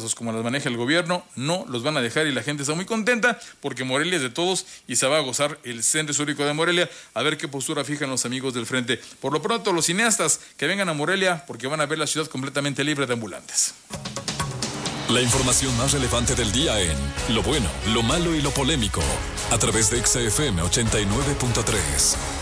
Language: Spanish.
cosas como las maneja el gobierno, no los van a dejar y la gente está muy contenta porque Morelia es de todos y se va a gozar el Centro Histórico de Morelia. A ver qué postura fijan los amigos del frente. Por lo pronto, los cineastas que vengan a Morelia porque van a ver la ciudad completamente libre de ambulantes. La información más relevante del día en Lo Bueno, Lo Malo y Lo Polémico, a través de XFM 89.3.